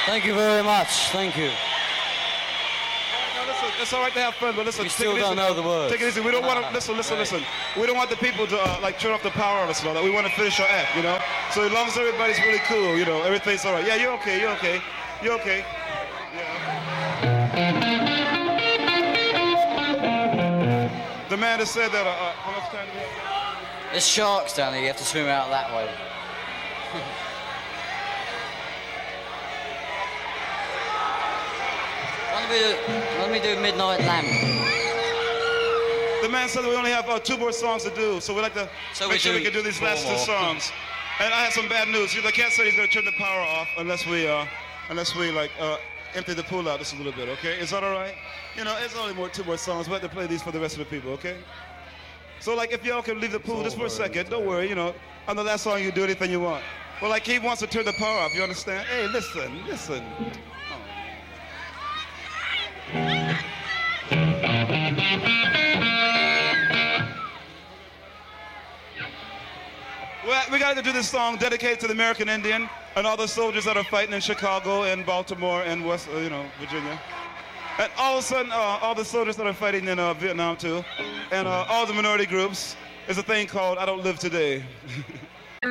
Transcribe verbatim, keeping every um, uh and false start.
Thank you very much. Thank you. Now listen, it's all right to have fun, but listen. We take still it don't easy. know the words. Take it easy. We don't want to listen, listen, Right. listen. We don't want the people to uh, like turn off the power on us and all that. We want to finish our act, you know. So as long as everybody's really cool, you know, everything's all right. Yeah, you're okay. You're okay. You're okay. Yeah. The man that said that. Uh, uh, how much time do we have? There's sharks down there. You have to swim out that way. Why don't we do, why don't we do Midnight Lamp? The man said that we only have uh, two more songs to do, so we'd like to So make we sure do we can do these four last two more. songs. And I have some bad news. The cat said he's going to turn the power off unless we, uh, unless we like uh, empty the pool out just a little bit. Okay? Is that all right? You know, it's only more two more songs. We have to play these for the rest of the people. Okay? So like, if y'all can leave the pool just for a second, don't worry. You know, on the last song you do anything you want. Well, like he wants to turn the power off. You understand? Hey, listen, listen. Well, we got to do this song dedicated to the American Indian and all the soldiers that are fighting in Chicago and Baltimore and West, uh, you know, Virginia. And all of a sudden, uh, all the soldiers that are fighting in uh, Vietnam too, and uh, all the minority groups. There's a thing called I Don't Live Today.